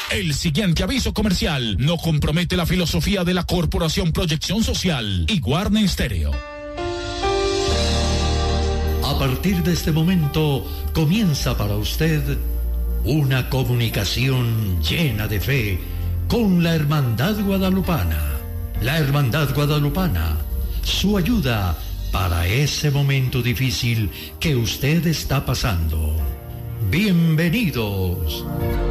El siguiente aviso comercial no compromete la filosofía de la Corporación Proyección Social y Guarne Stereo. A partir de este momento comienza para usted una comunicación llena de fe con la Hermandad Guadalupana. La Hermandad Guadalupana, su ayuda para ese momento difícil que usted está pasando. Bienvenidos.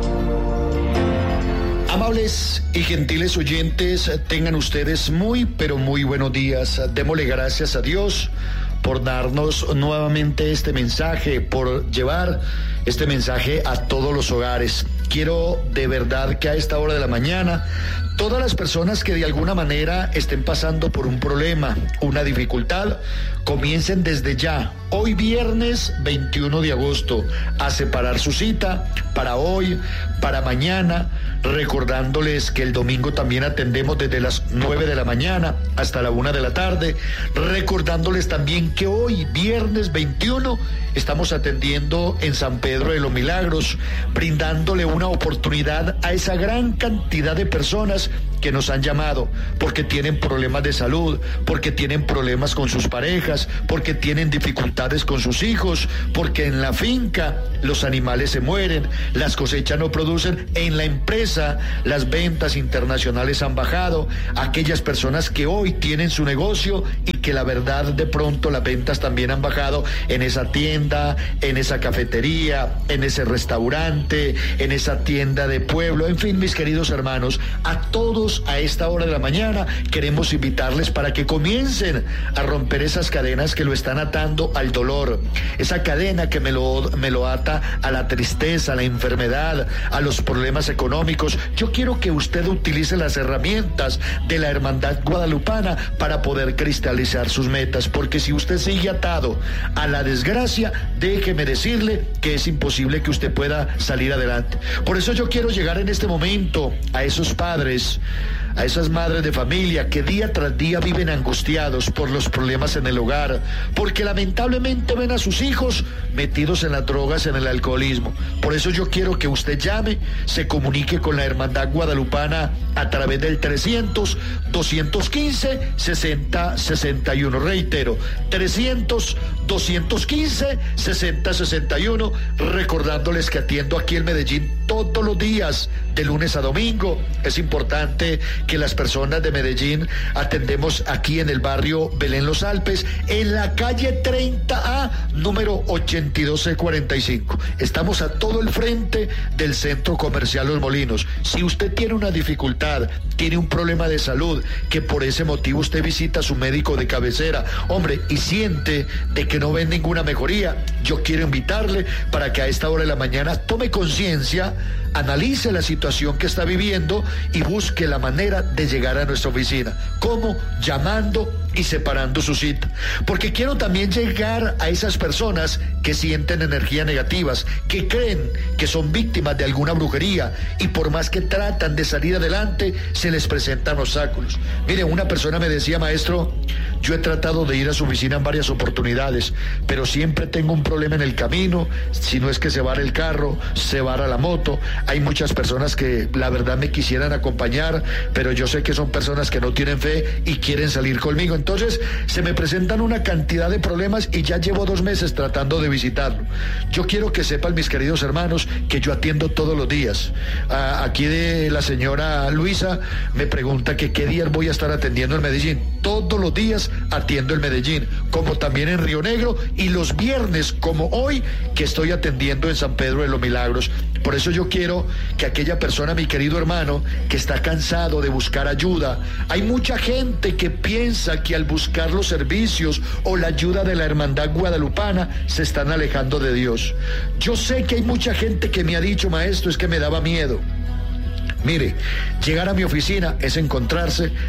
Amables y gentiles oyentes, tengan ustedes muy, pero muy buenos días. Démosle gracias a Dios por darnos nuevamente este mensaje, por llevar este mensaje a todos los hogares. Quiero de verdad que a esta hora de la mañana, todas las personas que de alguna manera estén pasando por un problema, una dificultad, comiencen desde ya, hoy viernes 21 de agosto, a separar su cita para hoy, para mañana, recordándoles que el domingo también atendemos desde las 9 de la mañana hasta la 1 de la tarde, recordándoles también que hoy, viernes 21, estamos atendiendo en San Pedro de los Milagros, brindándole una oportunidad a esa gran cantidad de personas que nos han llamado porque tienen problemas de salud, porque tienen problemas con sus parejas, porque tienen dificultades con sus hijos, porque en la finca los animales se mueren, las cosechas no producen, en la empresa las ventas internacionales han bajado, aquellas personas que hoy tienen su negocio y que la verdad de pronto las ventas también han bajado en esa tienda, en esa cafetería, en ese restaurante, en esa tienda de pueblo, en fin, mis queridos hermanos, a todos a esta hora de la mañana queremos invitarles para que comiencen a romper esas cadenas que lo están atando al dolor, esa cadena que me lo ata a la tristeza, a la enfermedad, a los problemas económicos. Yo quiero que usted utilice las herramientas de la Hermandad Guadalupana para poder cristalizar sus metas, porque si usted sigue atado a la desgracia, déjeme decirle que es imposible que usted pueda salir adelante. Por eso yo quiero llegar en este momento a esos padres, a esas madres de familia que día tras día viven angustiados por los problemas en el hogar, porque lamentablemente ven a sus hijos metidos en las drogas, en el alcoholismo. Por eso yo quiero que usted llame, se comunique con la Hermandad Guadalupana a través del 300-215-6061. Reitero, 300-215-6061, recordándoles que atiendo aquí en Medellín todos los días, de lunes a domingo. Es importante que las personas de Medellín atendemos aquí en el barrio Belén Los Alpes, en la calle 30A, número 82C45. Estamos a todo el frente del Centro Comercial Los Molinos. Si usted tiene una dificultad, tiene un problema de salud, que por ese motivo usted visita a su médico de cabecera, hombre, y siente de que no ve ninguna mejoría, yo quiero invitarle para que a esta hora de la mañana tome conciencia, analice la situación que está viviendo y busque la manera de llegar a nuestra oficina. ¿Cómo? Llamando y separando su cita. Porque quiero también llegar a esas personas que sienten energías negativas, que creen que son víctimas de alguna brujería y por más que tratan de salir adelante, se les presentan obstáculos. Mire, una persona me decía: maestro, yo he tratado de ir a su oficina en varias oportunidades, pero siempre tengo un problema en el camino, si no es que se vara el carro, se vara la moto. Hay muchas personas que la verdad me quisieran acompañar, pero yo sé que son personas que no tienen fe y quieren salir conmigo. Entonces se me presentan una cantidad de problemas y ya llevo 2 meses tratando de visitarlo. Yo quiero que sepan, mis queridos hermanos, que yo atiendo todos los días. Aquí de la señora Luisa me pregunta que qué días voy a estar atendiendo en Medellín. Todos los días atiendo en Medellín, como también en Río Negro, y los viernes como hoy que estoy atendiendo en San Pedro de los Milagros. Por eso yo quiero que aquella persona, mi querido hermano, que está cansado de buscar ayuda, hay mucha gente que piensa que al buscar los servicios o la ayuda de la Hermandad Guadalupana se están alejando de Dios. Yo sé que hay mucha gente que me ha dicho: maestro, es que me daba miedo. Mire, llegar a mi oficina es encontrarse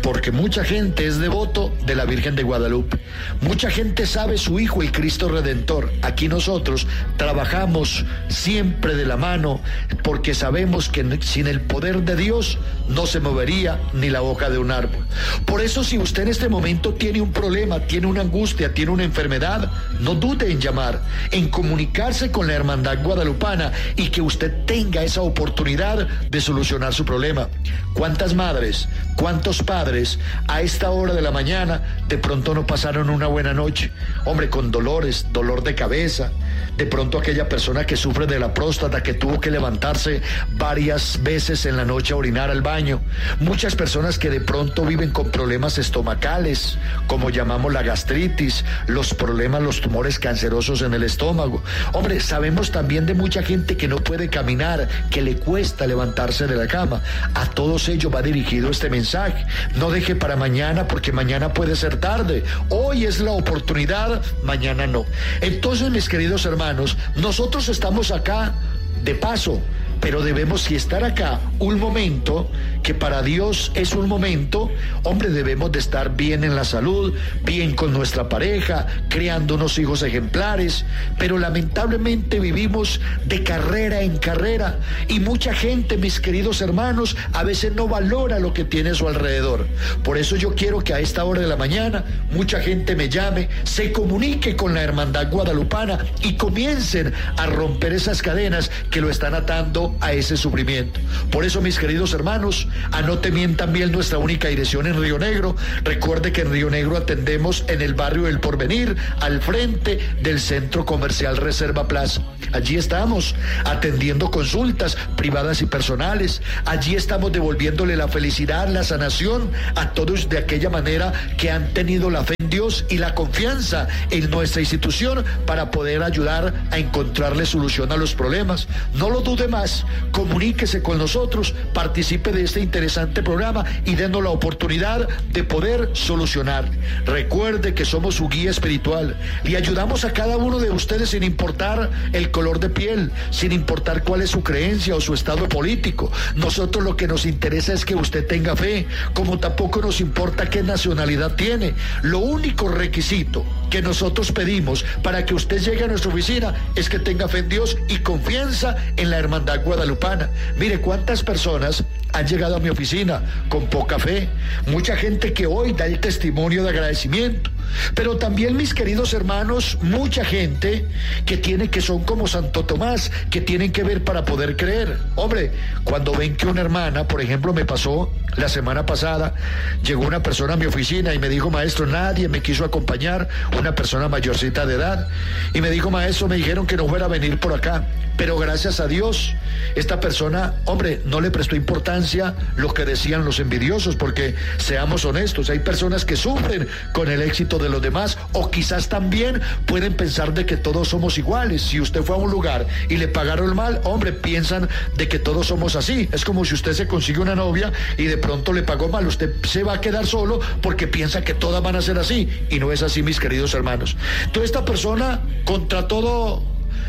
porque mucha gente es devoto de la Virgen de Guadalupe. Mucha gente sabe su Hijo, el Cristo Redentor. Aquí nosotros trabajamos siempre de la mano, porque sabemos que sin el poder de Dios no se movería ni la hoja de un árbol. Por eso, si usted en este momento tiene un problema, tiene una angustia, tiene una enfermedad, no dude en llamar, en comunicarse con la Hermandad Guadalupana y que usted tenga esa oportunidad de solucionar su problema. ¿Cuántas madres, cuántos padres a esta hora de la mañana de pronto no pasaron una buena noche? Hombre, con dolores, dolor de cabeza. De pronto aquella persona que sufre de la próstata, que tuvo que levantarse varias veces en la noche a orinar al baño. Muchas personas que de pronto viven con problemas estomacales, como llamamos la gastritis, los problemas, los tumores cancerosos en el estómago. Hombre, sabemos también de mucha gente que no puede caminar, que le cuesta levantarse de la cama. A todos ellos va dirigido este mensaje. No deje para mañana, porque mañana puede ser tarde. Hoy es la oportunidad, mañana no. Entonces, mis queridos hermanos, nosotros estamos acá de paso, pero debemos, si estar acá un momento, que para Dios es un momento, hombre, debemos de estar bien en la salud, bien con nuestra pareja, creando unos hijos ejemplares, pero lamentablemente vivimos de carrera en carrera, y mucha gente, mis queridos hermanos, a veces no valora lo que tiene a su alrededor. Por eso yo quiero que a esta hora de la mañana mucha gente me llame, se comunique con la Hermandad Guadalupana y comiencen a romper esas cadenas que lo están atando a ese sufrimiento. Por eso, mis queridos hermanos, anoten bien también nuestra única dirección en Río Negro. Recuerde que en Río Negro atendemos en el barrio del Porvenir, al frente del Centro Comercial Reserva Plaza. Allí estamos atendiendo consultas privadas y personales. Allí estamos devolviéndole la felicidad, la sanación a todos de aquella manera que han tenido la fe en Dios y la confianza en nuestra institución para poder ayudar a encontrarle solución a los problemas. No lo dude más, comuníquese con nosotros, participe de este interesante programa y denos la oportunidad de poder solucionar. Recuerde que somos su guía espiritual y ayudamos a cada uno de ustedes sin importar el color de piel, sin importar cuál es su creencia o su estado político. Nosotros lo que nos interesa es que usted tenga fe, como tampoco nos importa qué nacionalidad tiene. Lo único requisito que nosotros pedimos para que usted llegue a nuestra oficina es que tenga fe en Dios y confianza en la Hermandad Guadalupana. Mire cuántas personas han llegado a mi oficina con poca fe, mucha gente que hoy da el testimonio de agradecimiento, pero también, mis queridos hermanos, mucha gente que son como Santo Tomás, que tienen que ver para poder creer. Hombre, cuando ven que una hermana, por ejemplo, me pasó la semana pasada, llegó una persona a mi oficina y me dijo: maestro, nadie me quiso acompañar, una persona mayorcita de edad, y me dijo: maestro, me dijeron que no fuera a venir por acá, pero gracias a Dios, esta persona, hombre, no le prestó importancia lo que decían los envidiosos, porque seamos honestos, hay personas que sufren con el éxito de los demás, o quizás también pueden pensar de que todos somos iguales. Si usted fue a un lugar y le pagaron mal, hombre, piensan de que todos somos así. Es como si usted se consigue una novia y de pronto le pagó mal, usted se va a quedar solo porque piensa que todas van a ser así, y no es así, mis queridos hermanos. Entonces esta persona, contra todo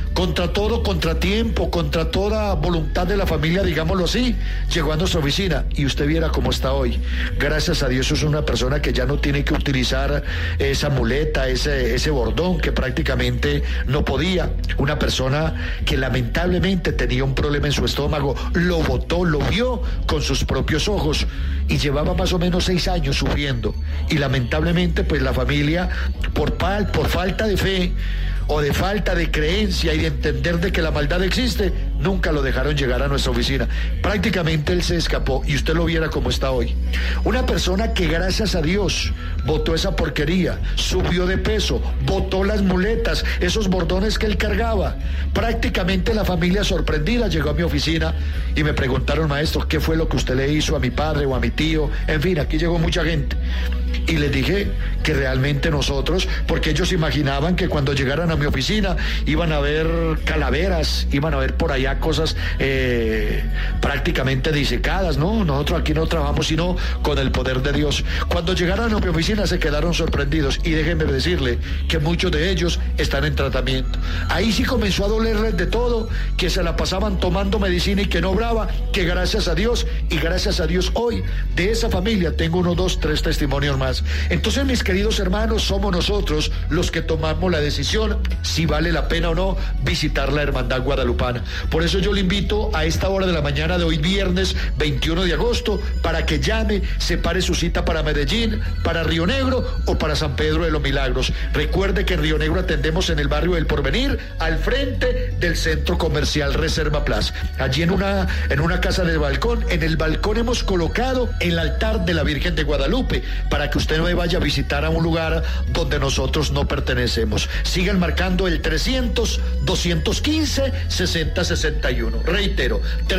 contratiempo, contra toda voluntad de la familia, digámoslo así, llegó a nuestra oficina, y usted viera cómo está hoy. Gracias a Dios es una persona que ya no tiene que utilizar esa muleta, ese bordón que prácticamente no podía. Una persona que lamentablemente tenía un problema en su estómago, lo botó, lo vio con sus propios ojos, y llevaba más o menos 6 años sufriendo, y lamentablemente pues la familia, por falta de fe o de falta de creencia y de entender de que la maldad existe, nunca lo dejaron llegar a nuestra oficina. Prácticamente él se escapó, y usted lo viera como está hoy. Una persona que, gracias a Dios, botó esa porquería, subió de peso, botó las muletas, esos bordones que él cargaba. Prácticamente la familia, sorprendida, llegó a mi oficina y me preguntaron: maestro, ¿qué fue lo que usted le hizo a mi padre o a mi tío? En fin, aquí llegó mucha gente. Y les dije que realmente nosotros, porque ellos imaginaban que cuando llegaran a mi oficina iban a ver calaveras, iban a ver por allá ya cosas prácticamente disecadas, ¿no? Nosotros aquí no trabajamos sino con el poder de Dios. Cuando llegaron a mi oficina se quedaron sorprendidos y déjenme decirle que muchos de ellos están en tratamiento. Ahí sí comenzó a dolerles de todo, que se la pasaban tomando medicina y que no obraba, que gracias a Dios y gracias a Dios hoy de esa familia tengo 1, 2, 3 testimonios más. Entonces, mis queridos hermanos, somos nosotros los que tomamos la decisión si vale la pena o no visitar la Hermandad Guadalupana. Por eso yo le invito a esta hora de la mañana de hoy, viernes 21 de agosto, para que llame, separe su cita para Medellín, para Río Negro o para San Pedro de los Milagros. Recuerde que en Río Negro atendemos en el barrio del Porvenir, al frente del centro comercial Reserva Plaza. Allí en una casa de balcón, en el balcón hemos colocado el altar de la Virgen de Guadalupe, para que usted no vaya a visitar a un lugar donde nosotros no pertenecemos. Sigan marcando el 300-215-6061. Reitero,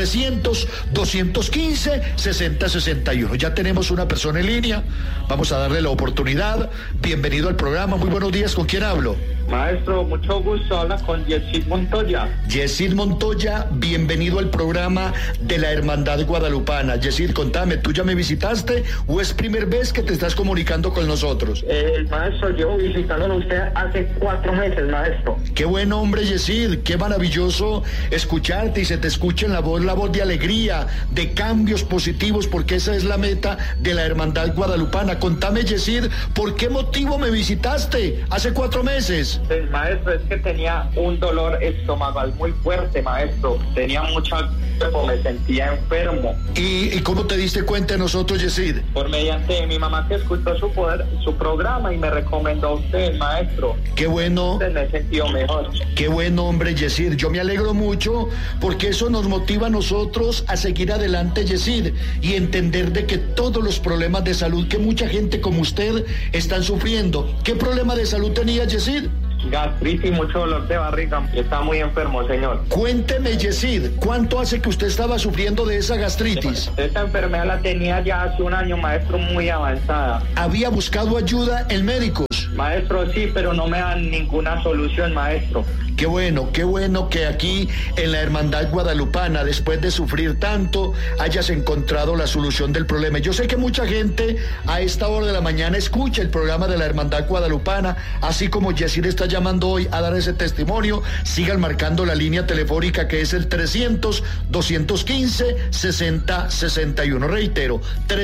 300-215-6061. Ya tenemos una persona en línea, vamos a darle la oportunidad. Bienvenido al programa, muy buenos días, ¿con quién hablo? Maestro, mucho gusto, habla con Yesid Montoya. Yesid Montoya, bienvenido al programa de la Hermandad Guadalupana. Yesid, contame, ¿tú ya me visitaste o es primera vez que te estás comunicando con nosotros? Maestro, llevo visitándolo a usted hace 4 meses, maestro. Qué buen hombre, Yesid, qué maravilloso escucharte y se te escucha en la voz de alegría, de cambios positivos, porque esa es la meta de la Hermandad Guadalupana. Contame, Yesid, ¿por qué motivo me visitaste hace 4 meses? Pues, maestro, es que tenía un dolor estomacal muy fuerte, maestro. Tenía mucha... me sentía enfermo. ¿Y cómo te diste cuenta de nosotros, Yesid? Por mediante mi mamá, que escuchó su programa y me recomendó a usted, maestro. Qué bueno. Entonces me he sentido mejor. Qué buen hombre, Yesid. Yo me alegro mucho porque eso nos motiva a nosotros a seguir adelante, Yesid, y entender de que todos los problemas de salud que mucha gente como usted están sufriendo. ¿Qué problema de salud tenía, Yesid? Gastritis y mucho dolor de barriga. Está muy enfermo, señor. Cuénteme, Yesid, ¿cuánto hace que usted estaba sufriendo de esa gastritis? Esta enfermedad la tenía ya hace 1 año, maestro, muy avanzada. ¿Había buscado ayuda en médicos? Maestro, sí, pero no me dan ninguna solución, maestro. Qué bueno que aquí en la Hermandad Guadalupana, después de sufrir tanto, hayas encontrado la solución del problema. Yo sé que mucha gente a esta hora de la mañana escucha el programa de la Hermandad Guadalupana, así como Yesid está llamando hoy a dar ese testimonio. Sigan marcando la línea telefónica que es el 300-215-6061. Reitero,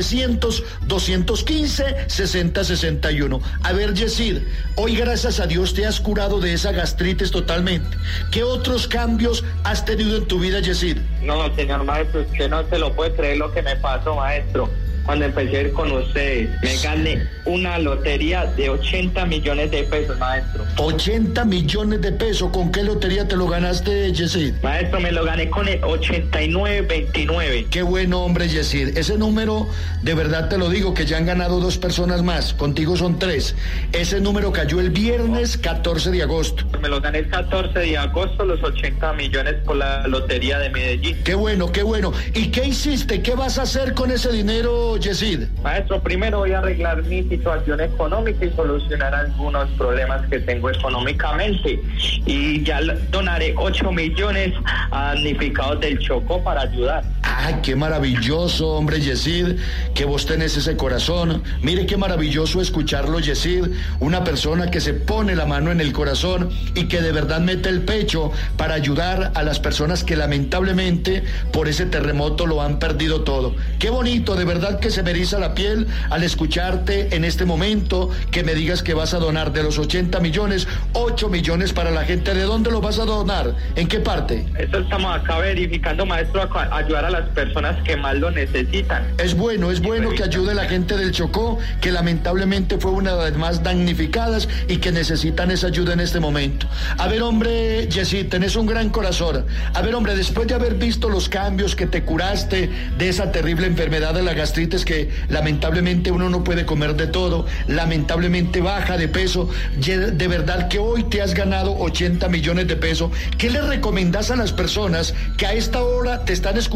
300-215-6061. A ver, Yesid, hoy gracias a Dios te has curado de esa gastritis totalmente. ¿Qué otros cambios has tenido en tu vida, Yesid? No, señor maestro, es que no se lo puede creer lo que me pasó, maestro. Cuando empecé a ir con ustedes, me gané una lotería de 80 millones de pesos, maestro. 80 millones de pesos, ¿con qué lotería te lo ganaste, Yesid? Maestro, me lo gané con el 8929. Qué buen hombre, Yesid. Ese número, de verdad te lo digo, que ya han ganado 2 personas más, contigo son 3. Ese número cayó el viernes 14 de agosto. Me lo gané el 14 de agosto, los 80 millones por la lotería de Medellín. Qué bueno, qué bueno. ¿Y qué hiciste? ¿Qué vas a hacer con ese dinero, Yesid? Maestro, primero voy a arreglar mi situación económica y solucionar algunos problemas que tengo económicamente, y ya donaré 8 millones a damnificados del Chocó para ayudar. ¡Ay, qué maravilloso, hombre, Yesid, que vos tenés ese corazón! Mire qué maravilloso escucharlo, Yesid, una persona que se pone la mano en el corazón y que de verdad mete el pecho para ayudar a las personas que lamentablemente por ese terremoto lo han perdido todo. Qué bonito, de verdad que se me eriza la piel al escucharte en este momento, que me digas que vas a donar de los 80 millones, 8 millones para la gente. ¿De dónde lo vas a donar? ¿En qué parte? Eso estamos acá verificando, maestro, a ayudar a las personas que más lo necesitan. Es bueno que ayude a la gente del Chocó, que lamentablemente fue una de las más damnificadas y que necesitan esa ayuda en este momento. A ver, hombre, Yesid, tenés un gran corazón. A ver, hombre, después de haber visto los cambios, que te curaste de esa terrible enfermedad de la gastritis, que lamentablemente uno no puede comer de todo, lamentablemente baja de peso, de verdad que hoy te has ganado 80 millones de pesos. ¿Qué le recomendás a las personas que a esta hora te están escuchando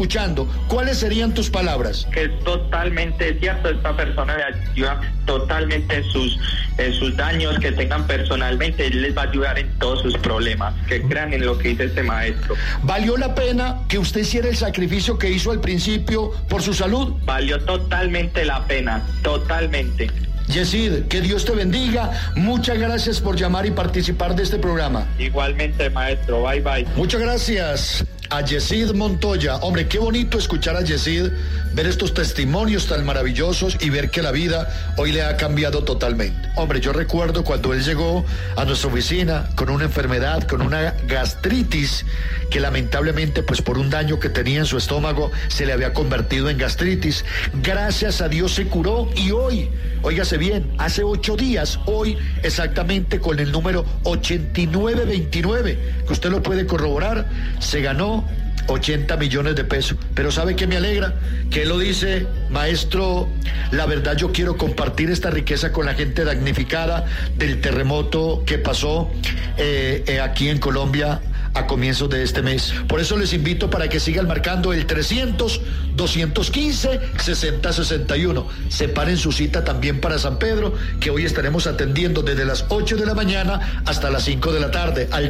Montoya, ¿cuáles serían tus palabras? Que es totalmente cierto, esta persona le ayuda totalmente en sus daños que tengan personalmente, él les va a ayudar en todos sus problemas, que crean en lo que dice este maestro. ¿Valió la pena que usted hiciera el sacrificio que hizo al principio por su salud? Valió totalmente la pena, totalmente. Yesid, que Dios te bendiga. Muchas gracias por llamar y participar de este programa. Igualmente, maestro. Bye, bye. Muchas gracias a Yesid Montoya. Hombre, qué bonito escuchar a Yesid, ver estos testimonios tan maravillosos y ver que la vida hoy le ha cambiado totalmente. Hombre, yo recuerdo cuando él llegó a nuestra oficina con una enfermedad, con una gastritis, que lamentablemente, pues por un daño que tenía en su estómago, se le había convertido en gastritis. Gracias a Dios se curó y hoy, óigase bien, hace 8 días, hoy exactamente con el número 8929, que usted lo puede corroborar, se ganó 80 millones de pesos. Pero ¿sabe qué me alegra? Que él lo dice, maestro, la verdad yo quiero compartir esta riqueza con la gente damnificada del terremoto que pasó aquí en Colombia a comienzos de este mes. Por eso les invito para que sigan marcando el 300-215-6061. Separen su cita también para San Pedro, que hoy estaremos atendiendo desde las 8 de la mañana hasta las 5 de la tarde, al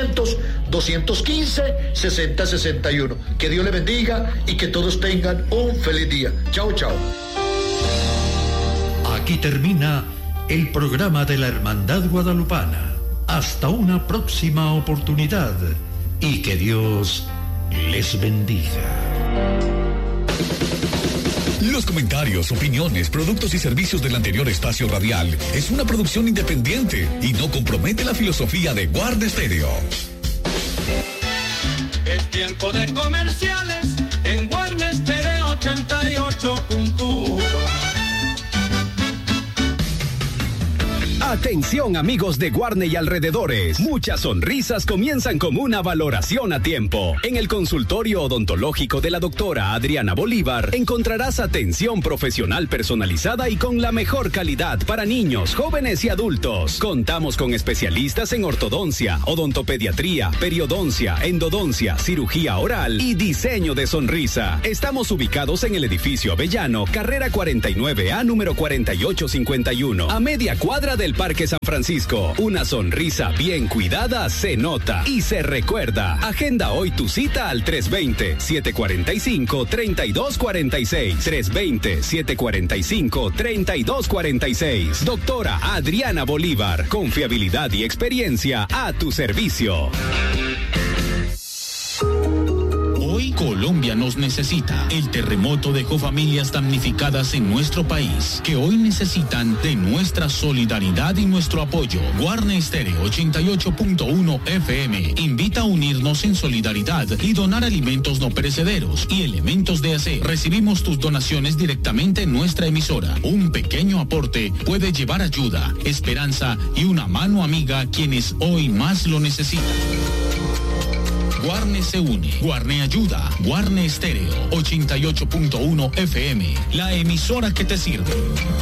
300-215-6061. Que Dios le bendiga y que todos tengan un feliz día. Chao, chao. Aquí termina el programa de la Hermandad Guadalupana. Hasta una próxima oportunidad y que Dios les bendiga. Los comentarios, opiniones, productos y servicios del anterior espacio radial es una producción independiente y no compromete la filosofía de Guarne Stereo. Es tiempo de comerciales en Guarne Stereo 88.1. Atención amigos de Guarne y alrededores, muchas sonrisas comienzan con una valoración a tiempo. En el consultorio odontológico de la doctora Adriana Bolívar encontrarás atención profesional personalizada y con la mejor calidad para niños, jóvenes y adultos. Contamos con especialistas en ortodoncia, odontopediatría, periodoncia, endodoncia, cirugía oral y diseño de sonrisa. Estamos ubicados en el edificio Avellano, carrera 49A, número 4851, a media cuadra del Parque San Francisco. Una sonrisa bien cuidada se nota y se recuerda. Agenda hoy tu cita al 320-745-3246. 320-745-3246. Doctora Adriana Bolívar, confiabilidad y experiencia a tu servicio. Hoy Colombia nos necesita. El terremoto dejó familias damnificadas en nuestro país, que hoy necesitan de nuestra solidaridad y nuestro apoyo. Guarne Stereo 88.1 FM invita a unirnos en solidaridad y donar alimentos no perecederos y elementos de aseo. Recibimos tus donaciones directamente en nuestra emisora. Un pequeño aporte puede llevar ayuda, esperanza y una mano amiga a quienes hoy más lo necesitan. Guarne se une, Guarne ayuda, Guarne Stereo 88.1 FM, la emisora que te sirve.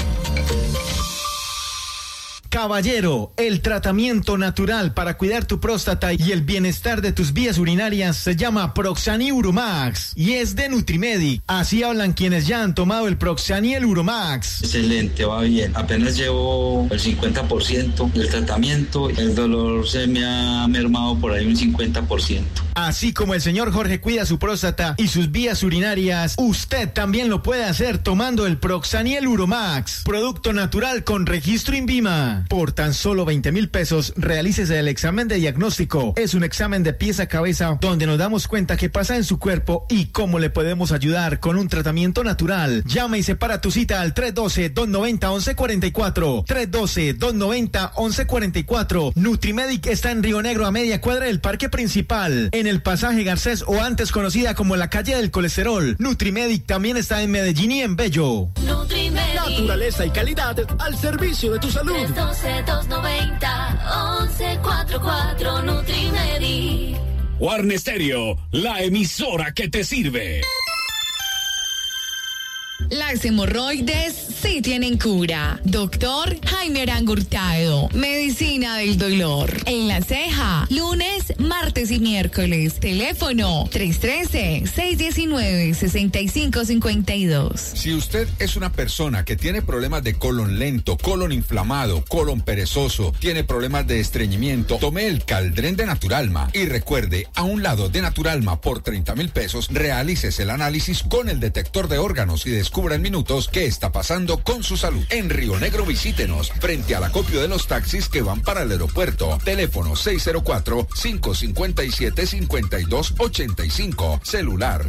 Caballero, el tratamiento natural para cuidar tu próstata y el bienestar de tus vías urinarias se llama Proxani Uromax y es de Nutrimedic. Así hablan quienes ya han tomado el Proxani el Uromax. Excelente, va bien. Apenas llevo el 50% del tratamiento. El dolor se me ha mermado por ahí un 50%. Así como el señor Jorge cuida su próstata y sus vías urinarias, usted también lo puede hacer tomando el Proxani el Uromax, producto natural con registro INVIMA. Por tan solo 20,000 pesos, realícese el examen de diagnóstico. Es un examen de pies a cabeza donde nos damos cuenta qué pasa en su cuerpo y cómo le podemos ayudar con un tratamiento natural. Llama y separa tu cita al 312-290-1144. 312-290-1144. Nutrimedic está en Río Negro, a media cuadra del Parque Principal, en el pasaje Garcés, o antes conocida como la calle del colesterol. Nutrimedic también está en Medellín y en Bello. Nutrimedic. Naturaleza y calidad al servicio de tu salud. 312-290-1144 Nutrimedic. Guarne Stereo, la emisora que te sirve. Las hemorroides sí tienen cura. Doctor Jaime Arango Hurtado. Medicina del dolor. En La Ceja. Lunes, martes y miércoles. Teléfono 313-619-6552. Si usted es una persona que tiene problemas de colon lento, colon inflamado, colon perezoso, tiene problemas de estreñimiento, tome el Caldren de Naturalma. Y recuerde, a un lado de Naturalma, por 30,000 pesos, realícese el análisis con el detector de órganos y descubra en minutos qué está pasando con su salud. En Río Negro visítenos, frente al acopio de los taxis que van para el aeropuerto. Teléfono 604-557-5285. Celular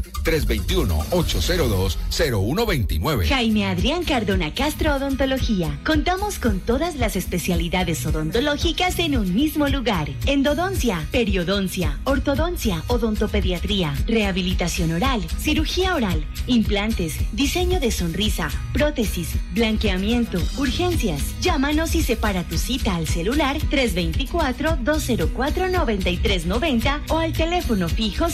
321-802-0129. Jaime Adrián Cardona Castro Odontología. Contamos con todas las especialidades odontológicas en un mismo lugar. Endodoncia, periodoncia, ortodoncia, odontopediatría, rehabilitación oral, cirugía oral, implantes, diseño de sonrisa, prótesis, blanqueamiento, urgencias. Llámanos y separa tu cita al celular 324-204-9390 o al teléfono fijo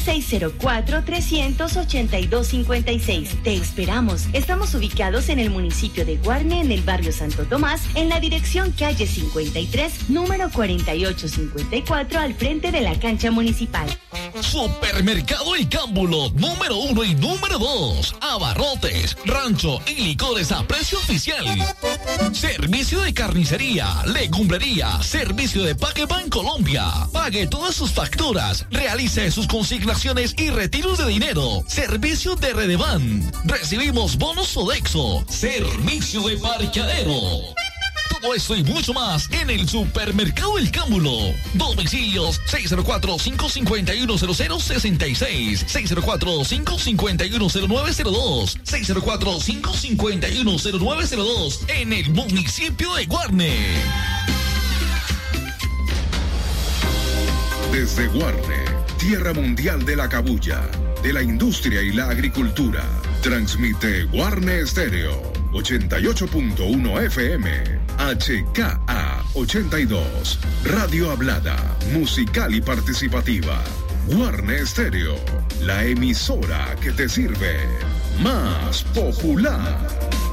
604-382-56. Te esperamos. Estamos ubicados en el municipio de Guarne, en el barrio Santo Tomás, en la dirección calle 53, número 4854, al frente de la cancha municipal. Supermercado El Cámbulo, número 1 y número 2. Abarrotes, rancho y licores a precio oficial. Servicio de carnicería, legumbrería, servicio de Paqueban Colombia. Pague todas sus facturas, realice sus consignaciones y retiros de dinero. Servicio de Redevan. Recibimos bonos Sodexo. Servicio de parqueadero. Todo esto y mucho más en el Supermercado El Cámbulo. Domicilios 604-551-0066, 604-551-0902, 604-551-0902 en el municipio de Guarne. Desde Guarne, tierra mundial de la cabuya, de la industria y la agricultura, transmite Guarne Estéreo 88.1 FM. HKA 82, Radio Hablada, musical y participativa. Guarne Estéreo, la emisora que te sirve. Más popular.